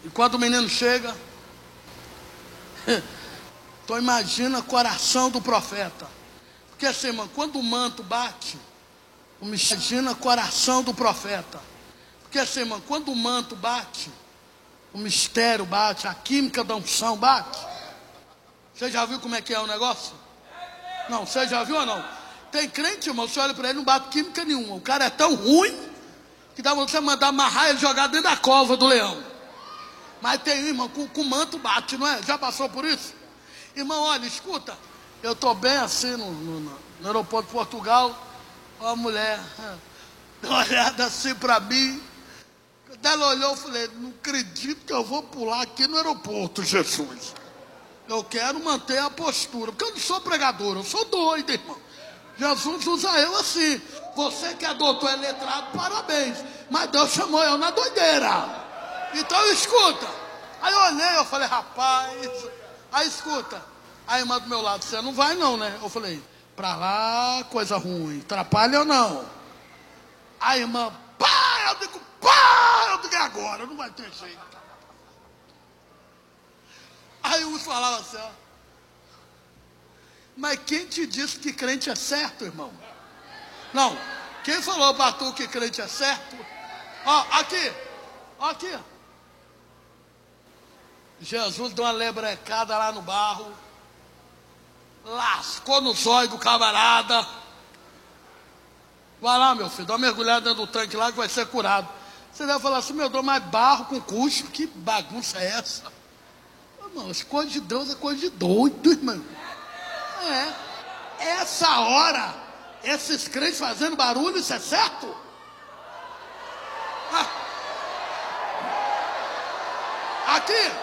E quando o menino chega, então imagina o coração do profeta. Porque assim, irmão, quando o manto bate, imagina o coração do profeta. Porque assim, irmão, quando o manto bate, o mistério bate, a química da unção bate. Você já viu como é que é o negócio? Não, você já viu ou não? Tem crente, irmão, você olha para ele, não bate química nenhuma. O cara é tão ruim que dá você mandar amarrar ele e jogar dentro da cova do leão. Mas tem, irmão, com o manto bate, não é? Já passou por isso? Irmão, olha, escuta. Eu estou bem assim no aeroporto de Portugal. Ó, a mulher, deu uma olhada assim para mim. Quando ela olhou, eu falei, não acredito que eu vou pular aqui no aeroporto, Jesus. Eu quero manter a postura, porque eu não sou pregador, eu sou doido, irmão. Jesus usa eu assim. Você que é doutor, é letrado, parabéns. Mas Deus chamou eu na doideira. Então escuta. Aí eu olhei, eu falei, rapaz. Aí escuta. A irmã do meu lado, você não vai não, né? Eu falei, pra lá, coisa ruim. Atrapalha ou não? A irmã, pá, eu digo agora, não vai ter jeito. Aí uns falavam assim, ó. Mas quem te disse que crente é certo, irmão? Não, quem falou para tu que crente é certo? Ó, aqui, ó aqui. Jesus deu uma lebrecada lá no barro, lascou no zóio do camarada. Vai lá, meu filho, dá uma mergulhada dentro do tanque lá que vai ser curado. Você deve falar assim, meu Deus, mas barro com cuspe, que bagunça é essa? Irmão, as coisas de Deus é coisa de doido, irmão. Essa hora, esses crentes fazendo barulho, isso é certo? Aqui.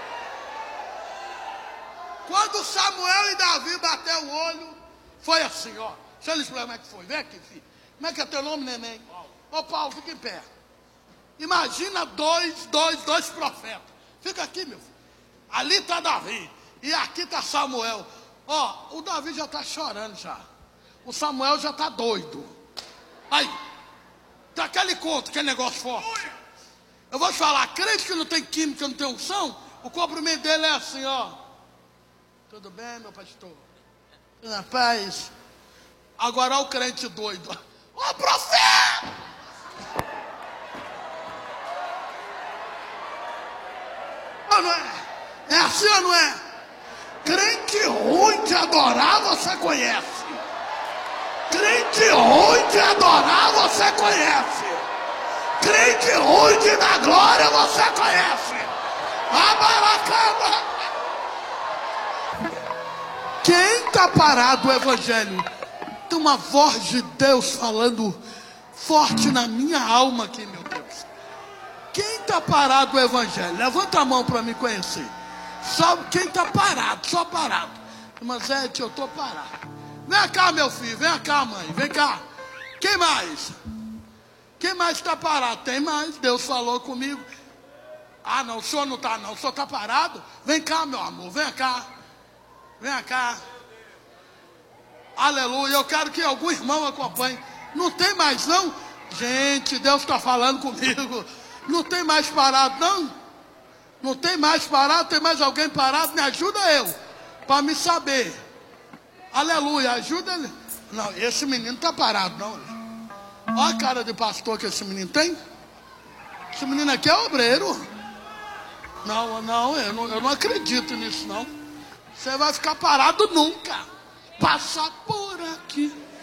Quando Samuel e Davi bateu o olho, foi assim, ó. Deixa eu lhe explicar como é que foi. Vem aqui, filho. Como é que é teu nome, neném? Ô, Paulo, fica em pé. Imagina dois profetas. Fica aqui, meu filho. Ali está Davi. E aqui está Samuel. Ó, o Davi já está chorando já. O Samuel já está doido. Aí, tá aquele conto, aquele negócio forte. Eu vou te falar, crente que não tem química, não tem unção, o cumprimento dele é assim, ó. Tudo bem, meu pastor? Rapaz, agora olha o crente doido. Ó, profeta! Não é? É assim ou não é? Crente ruim de adorar, você conhece. Crente ruim de adorar, você conhece. Crente ruim de dar glória, você conhece. Abaracaba. Quem está parado o evangelho? Tem uma voz de Deus falando forte na minha alma aqui, meu Deus. Quem está parado o evangelho? Levanta a mão para me conhecer. Só quem está parado, só parado. Irmã Zete, eu estou parado. Vem cá, meu filho, vem cá, mãe, vem cá. Quem mais? Quem mais está parado? Tem mais, Deus falou comigo. Ah, não, o senhor não está não, o senhor está parado? Vem cá, meu amor, vem cá. Vem cá. Aleluia, eu quero que algum irmão acompanhe. Não tem mais não? Gente, Deus está falando comigo. Não tem mais parado não? Não tem mais parado? Tem mais alguém parado? Me ajuda eu, para me saber. Aleluia, ajuda ele. Não, esse menino está parado não. Olha a cara de pastor que esse menino tem. Esse menino aqui é obreiro. Não, eu não acredito nisso não. Você vai ficar parado nunca. Passa por aqui.